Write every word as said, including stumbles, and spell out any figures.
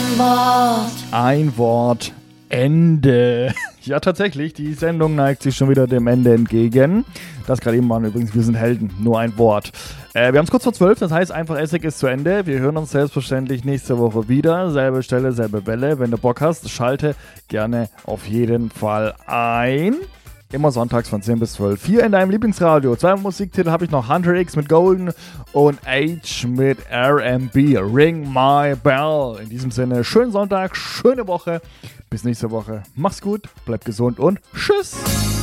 Ein Wort. Ein Wort. Ende. Ja, tatsächlich, die Sendung neigt sich schon wieder dem Ende entgegen. Das gerade eben waren übrigens, wir sind Helden, nur ein Wort. Äh, wir haben es kurz vor zwölf, das heißt, einfach Essig ist zu Ende. Wir hören uns selbstverständlich nächste Woche wieder. Selbe Stelle, selbe Welle. Wenn du Bock hast, schalte gerne auf jeden Fall ein. Immer sonntags von zehn bis zwölf. Hier in deinem Lieblingsradio. Zwei Musiktitel habe ich noch. Hunter X mit Golden und H mit R and B. Ring My Bell. In diesem Sinne, schönen Sonntag, schöne Woche. Bis nächste Woche. Mach's gut, bleib gesund und tschüss.